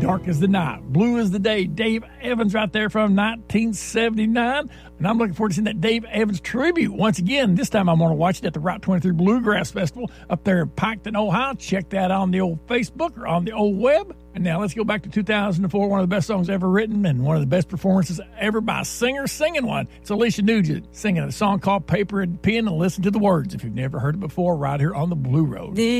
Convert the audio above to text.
Dark as the Night, Blue as the Day. Dave Evans right there from 1979. And I'm looking forward to seeing that Dave Evans tribute once again. This time I'm going to watch it at the Route 23 Bluegrass Festival up there in Piketon, Ohio. Check that out on the old Facebook or on the old web. And now let's go back to 2004, one of the best songs ever written and one of the best performances ever by a singer singing one. It's Alicia Nugent singing a song called Paper and Pen, and listen to the words if you've never heard it before right here on the Blue Road.